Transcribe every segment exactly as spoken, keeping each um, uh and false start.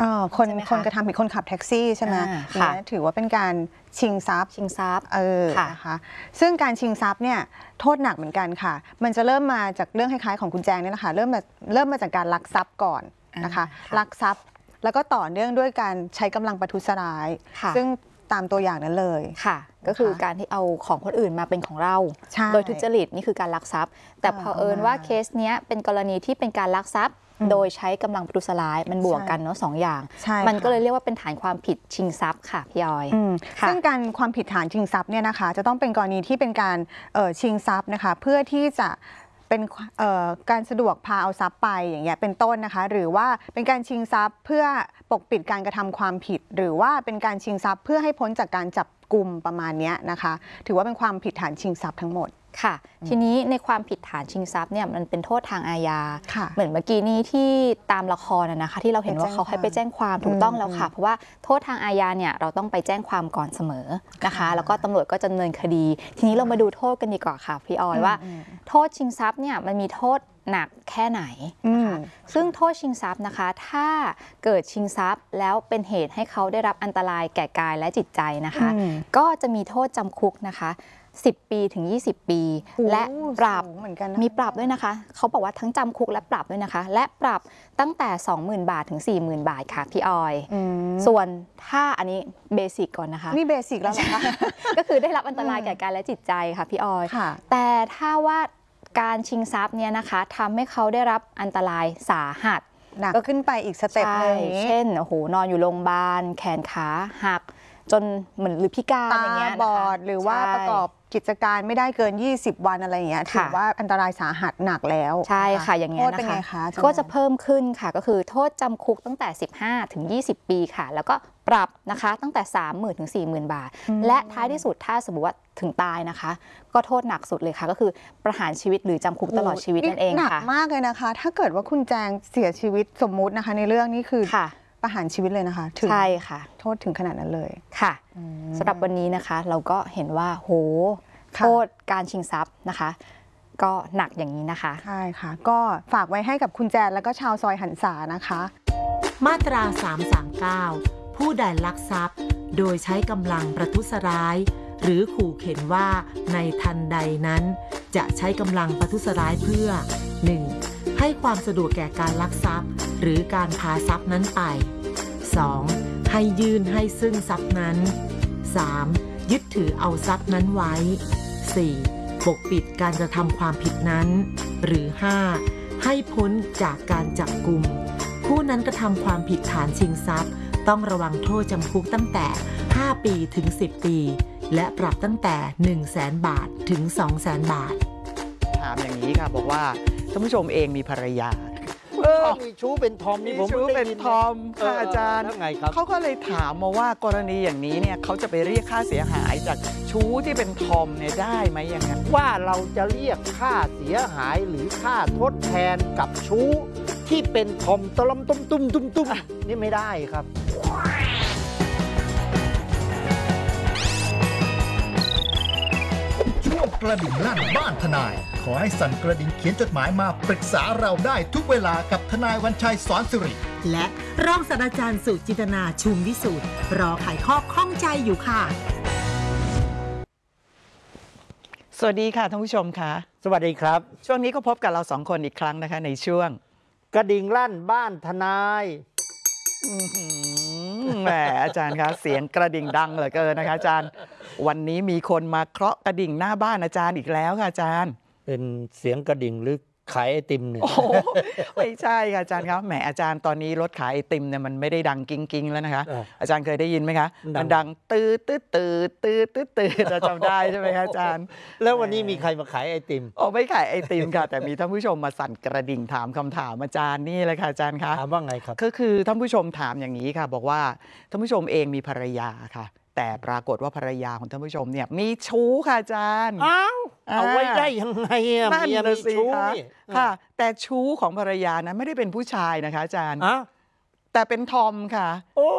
คนคนกระทำผิดคนขับแท็กซี่ใช่ไหมค่ะถือว่าเป็นการชิงทรัพย์ชิงทรัพย์เออนะคะซึ่งการชิงทรัพย์เนี่ยโทษหนักเหมือนกันค่ะมันจะเริ่มมาจากเรื่องคล้ายๆของคุณแจงนี่แหละค่ะเริ่มมาเริ่มมาจากการลักทรัพย์ก่อนนะคะลักทรัพย์แล้วก็ต่อเนื่องด้วยการใช้กำลังประทุษร้ายซึ่งตามตัวอย่างนั้นเลยค่ะก็คือการที่เอาของคนอื่นมาเป็นของเราโดยทุจริตนี่คือการลักทรัพย์แต่พอเอิญว่าเคสเนี้ยเป็นกรณีที่เป็นการลักทรัพย์โดยใช้กำลังประทุษร้ายมันบวกกันเนาะสองอย่างมันก็เลยเรียกว่าเป็นฐานความผิดชิงทรัพย์ค่ะพี่ออยซึ่งการความผิดฐานชิงทรัพย์เนี่ยนะคะจะต้องเป็นกรณีที่เป็นการชิงทรัพย์นะคะเพื่อที่จะเป็นการสะดวกพาเอาทรัพย์ไปอย่างเงี้ยเป็นต้นนะคะหรือว่าเป็นการชิงทรัพย์เพื่อปกปิดการกระทำความผิดหรือว่าเป็นการชิงทรัพย์เพื่อให้พ้นจากการจับกุมประมาณนี้นะคะถือว่าเป็นความผิดฐานชิงทรัพย์ทั้งหมดค่ะทีนี้ในความผิดฐานชิงทรัพย์เนี่ยมันเป็นโทษทางอาญาเหมือนเมื่อกี้นี้ที่ตามละครนะคะที่เราเห็นว่าเขาให้ไปแจ้งความถูกต้องแล้วค่ะเพราะว่าโทษทางอาญาเนี่ยเราต้องไปแจ้งความก่อนเสมอนะคะแล้วก็ตำรวจก็จะดำเนินคดีทีนี้เรามาดูโทษกันดีกว่าค่ะพี่ออยว่าโทษชิงทรัพย์เนี่ยมันมีโทษหนักแค่ไหนนะคะซึ่งโทษชิงทรัพย์นะคะถ้าเกิดชิงทรัพย์แล้วเป็นเหตุให้เขาได้รับอันตรายแก่กายและจิตใจนะคะก็จะมีโทษจำคุกนะคะสิบปีถึงยี่สิบปีและปรับมีปรับด้วยนะคะเขาบอกว่าทั้งจำคุกและปรับด้วยนะคะและปรับตั้งแต่ สองหมื่น บาทถึง สี่หมื่น บาทค่ะพี่ออยส่วนถ้าอันนี้เบสิกก่อนนะคะนี่เบสิกแล้วเหรอคะก็คือได้รับอันตรายแก่กายและจิตใจค่ะพี่ออยแต่ถ้าว่าการชิงทรัพย์เนี่ยนะคะทำให้เขาได้รับอันตรายสาหัสก็ขึ้นไปอีกสเต็ปนึงเช่นโอ้โหนอนอยู่โรงพยาบาลแขนขาหักจนเหมือนหรือพิการอย่างเงี้ยบอดหรือว่าประกอบกิจการไม่ได้เกินยี่สิบวันอะไรอย่างเงี้ยถือว่าอันตรายสาหัสหนักแล้วใช่ค่ะอย่างเงี้ยนะคะก็จะเพิ่มขึ้นค่ะก็คือโทษจำคุกตั้งแต่สิบห้าถึงยี่สิบปีค่ะแล้วก็ปรับนะคะตั้งแต่ สามหมื่น ถึง สี่หมื่น บาทและท้ายที่สุดถ้าสมมติว่าถึงตายนะคะก็โทษหนักสุดเลยค่ะก็คือประหารชีวิตหรือจำคุกตลอดชีวิตนั่นเองค่ะหนักมากเลยนะคะถ้าเกิดว่าคุณแจงเสียชีวิตสมมุตินะคะในเรื่องนี้คือประหารชีวิตเลยนะคะใช่ค่ะโทษถึงขนาดนั้นเลยค่ะสำหรับวันนี้นะคะเราก็เห็นว่าโหโทษการชิงทรัพย์นะคะก็หนักอย่างนี้นะคะใช่ค่ะก็ฝากไว้ให้กับคุณแจนแล้วก็ชาวซอยหันษานะคะมาตราสามสามเก้าผู้ใดลักทรัพย์โดยใช้กำลังประทุษร้ายหรือขู่เข็นว่าในทันใดนั้นจะใช้กำลังประทุษร้ายเพื่อ หนึ่ง. ให้ความสะดวกแก่การลักทรัพย์หรือการพาทรัพย์นั้นไป สอง. ให้ยื่นให้ซึ่งทรัพย์นั้น สาม. ยึดถือเอาทรัพย์นั้นไว้ สี่. ปกปิดการกระทำความผิดนั้นหรือ ห้า. ให้พ้นจากการจับกุมผู้นั้นกระทำความผิดฐานชิงทรัพย์ต้องระวังโทษจำคุกตั้งแต่ห้าปีถึงสิบปีและปรับตั้งแต่ หนึ่งแสน บาทถึง สองแสน บาทถามอย่างนี้ค่ะบอกว่าท่านผู้ชมเองมีภรรยามีชู้เป็นทอมนี่ผมชู้เป็นทอมค่ะอาจารย์เขาก็เลยถามมาว่ากรณีอย่างนี้เนี่ยเขาจะไปเรียกค่าเสียหายจากชู้ที่เป็นทอมเนี่ยได้ไหมอย่างนั้นว่าเราจะเรียกค่าเสียหายหรือค่าทดแทนกับชู้ที่เป็นทอมตะลำตุ้มตุ้มตุ้มตุ้มนี่ไม่ได้ครับช่วงกระดิ่งลั่นบ้านทนายขอให้สั่นกระดิ่งเขียนจดหมายมาปรึกษาเราได้ทุกเวลากับทนายวันชัยสอนสิริและรองศาสตราจารย์สุจินตนาชุมวิสูตรรอไขข้อข้องใจอยู่ค่ะสวัสดีค่ะท่านผู้ชมค่ะสวัสดีครับช่วงนี้ก็พบกับเราสองคนอีกครั้งนะคะในช่วงกระดิ่งลั่นบ้านทนายแหมอาจารย์คะเสียงกระดิ่งดังเหลือเกินนะคะอาจารย์วันนี้มีคนมาเคาะกระดิ่งหน้าบ้านอาจารย์อีกแล้วค่ะอาจารย์เป็นเสียงกระดิ่งหรือขายไอติมเนี่ยไม่ใช่ค่ะอาจารย์ครับแหมอาจารย์ตอนนี้รถขายไอติมเนี่ยมันไม่ได้ดังกิ้งกิ้งแล้วนะคะอาจารย์เคยได้ยินไหมคะมันดังตื้อตื้อตื้อตื้อตื้อตื้อเราจำได้ใช่ไหมคะอาจารย์แล้ววันนี้มีใครมาขายไอติมโอ้ไม่ขายไอติมค่ะแต่มีท่านผู้ชมมาสั่นกระดิ่งถามคำถามอาจารย์นี่เลยค่ะอาจารย์คะถามว่าไงครับก็คือท่านผู้ชมถามอย่างนี้ค่ะบอกว่าท่านผู้ชมเองมีภรรยาค่ะแต่ปรากฏว่าภรรยาของท่านผู้ชมเนี่ยมีชู้ค่ะอาจารย์อ้าวเอาไว้ได้ยังไงอ่ะเมียมีชู้ค่ะแต่ชู้ของภรรยานั้นไม่ได้เป็นผู้ชายนะคะอาจารย์แต่เป็นทอมค่ะโอ้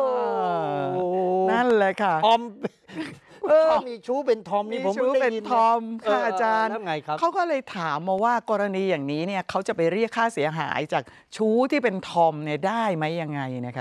นั่นเลยค่ะทอมเออมีชู้เป็นทอมนี่ผมชู้เป็นทอมค่ะอาจารย์เขาก็เลยถามมาว่ากรณีอย่างนี้เนี่ยเขาจะไปเรียกค่าเสียหายจากชู้ที่เป็นทอมเนี่ยได้ไหมยังไงนะคะ